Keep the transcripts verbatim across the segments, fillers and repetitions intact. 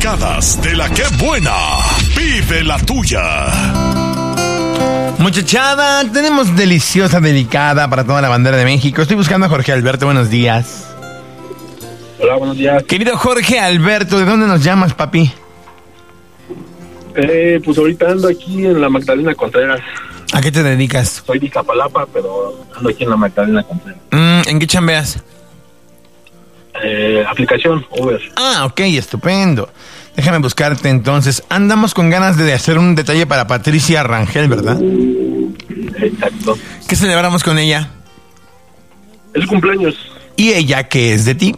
delicadas de la que buena. Vive la tuya. Muchachada, tenemos deliciosa, delicada para toda la bandera de México. Estoy buscando a Jorge Alberto, buenos días. Hola, buenos días. Querido Jorge Alberto, ¿de dónde nos llamas, papi? Eh, pues ahorita ando aquí en la Magdalena Contreras. ¿A qué te dedicas? Soy de Iztapalapa, pero ando aquí en la Magdalena Contreras. Mm, ¿En qué chambeas? Eh, aplicación, Uber. Ah, ok, estupendo. Déjame buscarte entonces. Andamos con ganas de hacer un detalle para Patricia Rangel, ¿verdad? Exacto. ¿Qué celebramos con ella? Es cumpleaños. ¿Y ella qué es de ti?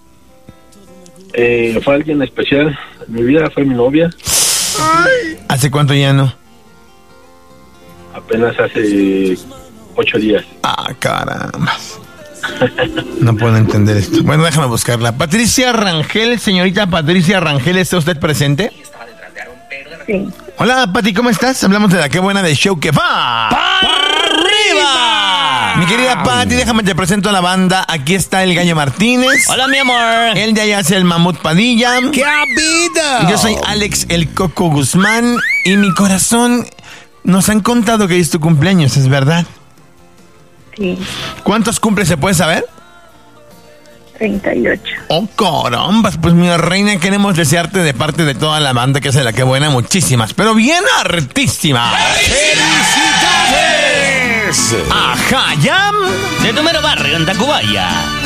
Eh, fue alguien especial en mi vida, fue mi novia. Ay. ¿Hace cuánto ya no? Apenas hace ocho días. Ah, caramba. No puedo entender esto. Bueno, déjame buscarla. Patricia Rangel, señorita Patricia Rangel, ¿está usted presente? Sí. Hola, Pati, ¿cómo estás? Hablamos de la que buena de show que va ¡para arriba! Mi querida Pati, déjame te presento a la banda. Aquí está el Gallo Martínez. Hola, mi amor. El de allá es el Mamut Padilla. ¡Qué habido! Yo soy Alex el Coco Guzmán. Y mi corazón, nos han contado que es tu cumpleaños, ¿es verdad? Sí. ¿Cuántos cumples se puede saber? treinta y ocho. Oh, carambas, pues mi reina, queremos desearte de parte de toda la banda que hace la que buena, muchísimas, pero bien hartísimas. ¡Felicidades! Ajá, ya. De tu mero barrio, en Tacubaya.